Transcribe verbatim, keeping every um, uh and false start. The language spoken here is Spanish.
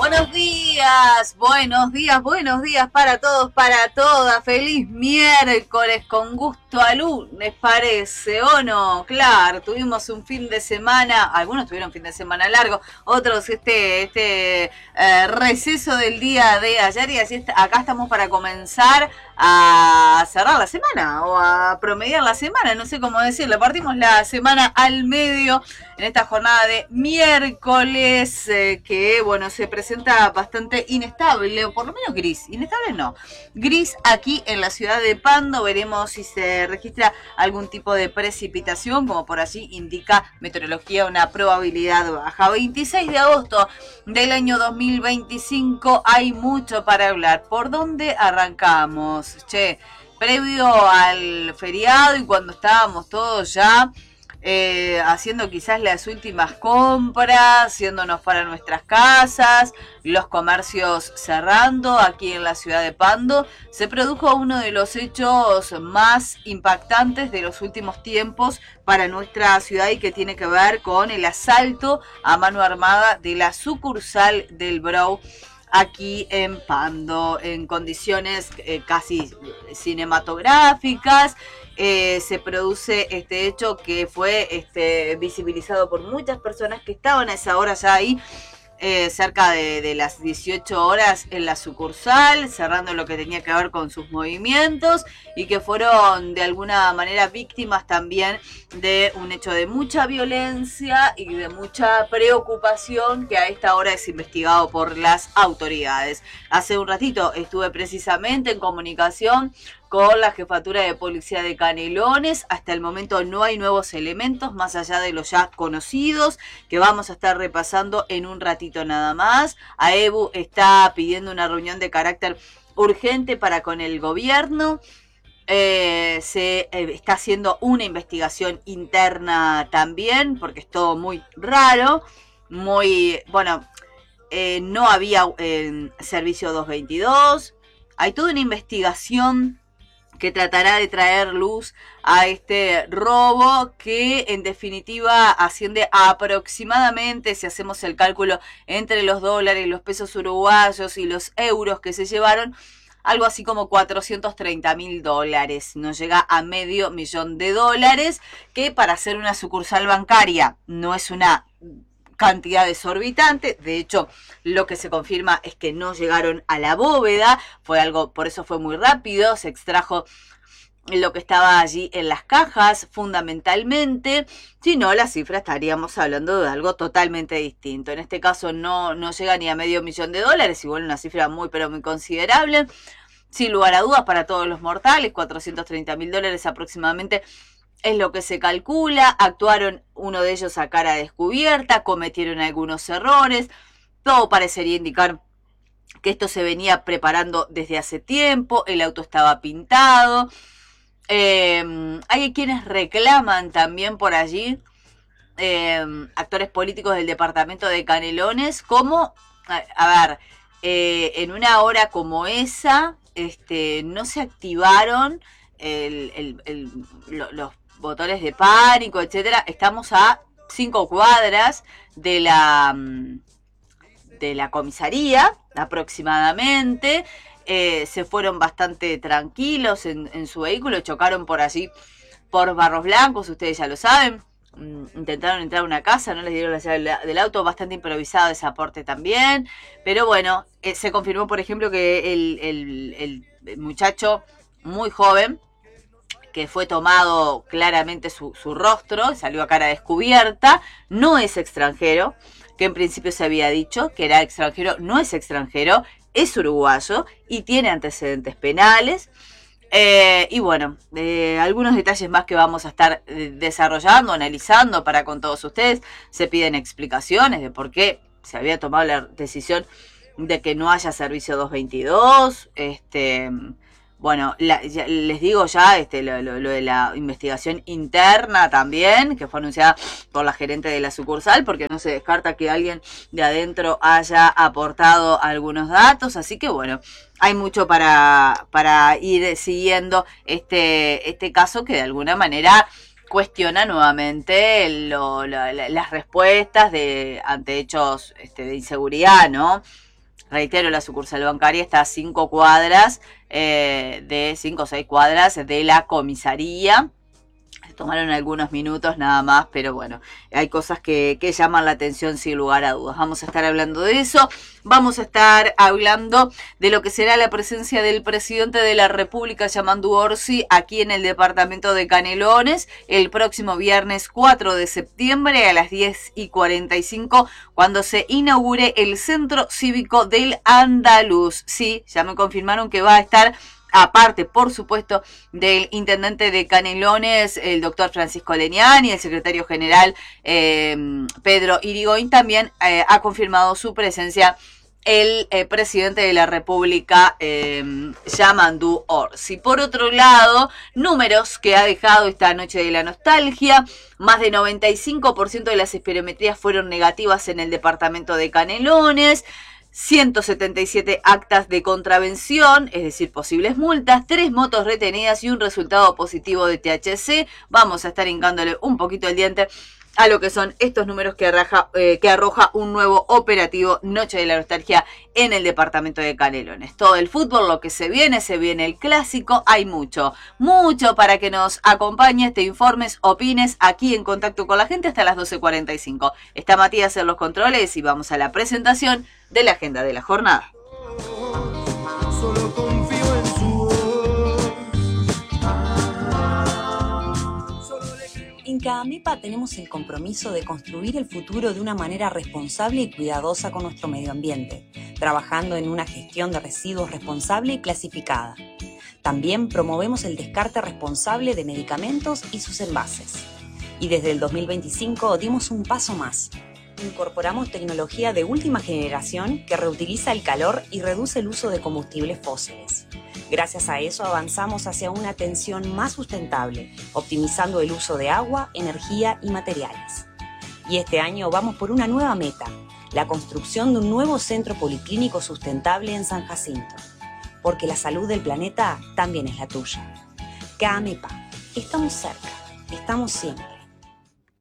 Buenos días, buenos días, buenos días para todos, para todas. Feliz miércoles con gusto a lunes, parece, ¿o no? Claro, tuvimos un fin de semana, algunos tuvieron fin de semana largo, otros este, este eh, receso del día de ayer y así está, acá estamos para comenzar a cerrar la semana o a promediar la semana, no sé cómo decirlo. Partimos la semana al medio en esta jornada de miércoles eh, que, bueno, se presenta bastante inestable, o por lo menos gris. Inestable no. Gris aquí en la ciudad de Pando. Veremos si se registra algún tipo de precipitación, como por allí indica meteorología, una probabilidad baja. veintiséis de agosto del año dos mil veinticinco. Hay mucho para hablar. ¿Por dónde arrancamos? Che, previo al feriado y cuando estábamos todos ya Eh, haciendo quizás las últimas compras, yéndonos para nuestras casas, los comercios cerrando aquí en la ciudad de Pando, se produjo uno de los hechos más impactantes de los últimos tiempos para nuestra ciudad y que tiene que ver con el asalto a mano armada de la sucursal del Brou aquí en Pando, en condiciones eh, casi cinematográficas. Eh, se produce este hecho que fue este, visibilizado por muchas personas que estaban a esa hora ya ahí, eh, cerca de, de las dieciocho horas en la sucursal, cerrando lo que tenía que ver con sus movimientos y que fueron de alguna manera víctimas también de un hecho de mucha violencia y de mucha preocupación que a esta hora es investigado por las autoridades. Hace un ratito estuve precisamente en comunicación con la Jefatura de Policía de Canelones. Hasta el momento no hay nuevos elementos, más allá de los ya conocidos, que vamos a estar repasando en un ratito nada más. AEBU está pidiendo una reunión de carácter urgente para con el gobierno. Eh, se eh, está haciendo una investigación interna también, porque es todo muy raro, muy, bueno, eh, no había eh, servicio doscientos veintidós. Hay toda una investigación que tratará de traer luz a este robo que en definitiva asciende a aproximadamente, si hacemos el cálculo entre los dólares, los pesos uruguayos y los euros que se llevaron, algo así como cuatrocientos treinta mil dólares. Nos llega a medio millón de dólares, que para hacer una sucursal bancaria no es una cantidad exorbitante. De hecho, lo que se confirma es que no llegaron a la bóveda, fue algo, por eso fue muy rápido, se extrajo lo que estaba allí en las cajas fundamentalmente. Si no, la cifra estaríamos hablando de algo totalmente distinto. En este caso no, no llega ni a medio millón de dólares, igual una cifra muy pero muy considerable, sin lugar a dudas para todos los mortales. Cuatrocientos treinta mil dólares aproximadamente es lo que se calcula. Actuaron uno de ellos a cara descubierta, cometieron algunos errores. Todo parecería indicar que esto se venía preparando desde hace tiempo. El auto estaba pintado. Eh, hay quienes reclaman también por allí, eh, actores políticos del departamento de Canelones, como, a, a ver, eh, en una hora como esa, este, no se activaron el, el, el, lo, los botones de pánico, etcétera. Estamos a cinco cuadras de la de la comisaría aproximadamente. Eh, se fueron bastante tranquilos en, en su vehículo, chocaron por allí por Barros Blancos, ustedes ya lo saben. Intentaron entrar a una casa, no les dieron la llave del auto, bastante improvisado ese aporte también. Pero bueno, eh, se confirmó, por ejemplo, que el, el, el muchacho muy joven, que fue tomado claramente su, su rostro, salió a cara descubierta, no es extranjero, que en principio se había dicho que era extranjero, no es extranjero, es uruguayo y tiene antecedentes penales. Eh, y bueno, eh, algunos detalles más que vamos a estar eh, desarrollando, analizando para con todos ustedes. Se piden explicaciones de por qué se había tomado la decisión de que no haya servicio doscientos veintidós. Este... Bueno, la, ya, les digo ya este, lo, lo, lo de la investigación interna también, que fue anunciada por la gerente de la sucursal, porque no se descarta que alguien de adentro haya aportado algunos datos. Así que bueno, hay mucho para, para ir siguiendo este, este caso que de alguna manera cuestiona nuevamente lo, lo, las respuestas de ante hechos este, de inseguridad, ¿no? Reitero, la sucursal bancaria está a cinco cuadras, eh, de cinco o seis cuadras de la comisaría. Tomaron algunos minutos nada más, pero bueno, hay cosas que, que llaman la atención sin lugar a dudas. Vamos a estar hablando de eso, vamos a estar hablando de lo que será la presencia del presidente de la República, Yamandu Orsi, aquí en el departamento de Canelones, el próximo viernes cuatro de septiembre a las diez y cuarenta y cinco, cuando se inaugure el Centro Cívico del Andaluz. Sí, ya me confirmaron que va a estar, aparte, por supuesto, del intendente de Canelones, el doctor Francisco Leniani, y el secretario general eh, Pedro Irigoyen, también eh, ha confirmado su presencia el eh, presidente de la República, eh, Yamandu Orsi. Por otro lado, números que ha dejado esta noche de la nostalgia: más de noventa y cinco por ciento de las espirometrías fueron negativas en el departamento de Canelones, ciento setenta y siete actas de contravención, es decir, posibles multas, tres motos retenidas y un resultado positivo de T H C. Vamos a estar hincándole un poquito el diente a lo que son estos números que arroja, eh, que arroja un nuevo operativo Noche de la Nostalgia en el departamento de Canelones. Todo el fútbol, lo que se viene, se viene el clásico, hay mucho, mucho para que nos acompañes, te informes, opines aquí en Contacto con la Gente hasta las doce cuarenta y cinco. Está Matías en los controles y vamos a la presentación de la agenda de la jornada. Solo confío en su voz. En CAAMEPA tenemos el compromiso de construir el futuro de una manera responsable y cuidadosa con nuestro medio ambiente, trabajando en una gestión de residuos responsable y clasificada. También promovemos el descarte responsable de medicamentos y sus envases. Y desde el dos mil veinticinco dimos un paso más. Incorporamos tecnología de última generación que reutiliza el calor y reduce el uso de combustibles fósiles. Gracias a eso avanzamos hacia una atención más sustentable, optimizando el uso de agua, energía y materiales. Y este año vamos por una nueva meta, la construcción de un nuevo centro policlínico sustentable en San Jacinto. Porque la salud del planeta también es la tuya. CAAMEPA, estamos cerca, estamos siempre.